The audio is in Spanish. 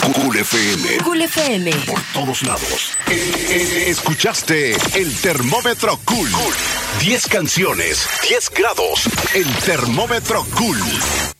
Cool FM. Cool FM. Por todos lados. Escuchaste el termómetro Cool. 10 canciones, 10 grados. El termómetro Cool.